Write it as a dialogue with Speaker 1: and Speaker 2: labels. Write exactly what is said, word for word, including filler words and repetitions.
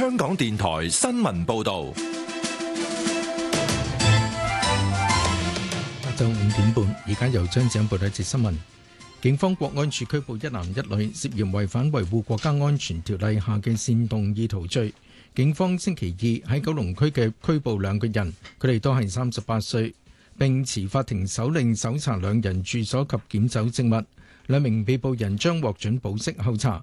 Speaker 1: 香港電台新聞報道。
Speaker 2: 下晝五點半，而家由張展報道一節新聞。警方國安處拘捕一男一女，涉嫌違反維護國家安全條例下嘅煽動意圖罪。警方星期二喺九龍區嘅拘捕兩個人，佢哋都係三十八歲，並持法庭手令搜查兩人住所及檢走證物。兩名被捕人將獲准保釋候查，